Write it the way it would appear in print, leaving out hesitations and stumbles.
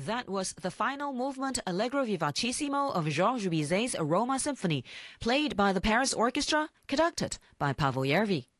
That was the final movement Allegro vivacissimo of Georges Bizet's Roma Symphony, played by the Paris Orchestra, conducted by Pavel Yervi.